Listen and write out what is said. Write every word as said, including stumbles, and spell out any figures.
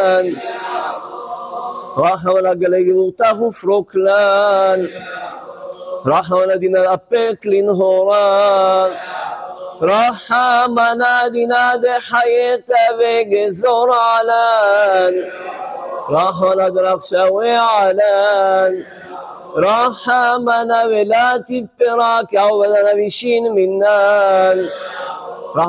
وران رحمنا قلقي وطاف فروكلان رحمنا دينا أبيك لنهوران رحمنا دينا دي حياة بجزور علان رحمنا درق شوي علان رحمنا بلا تبراك عوضنا بشين منان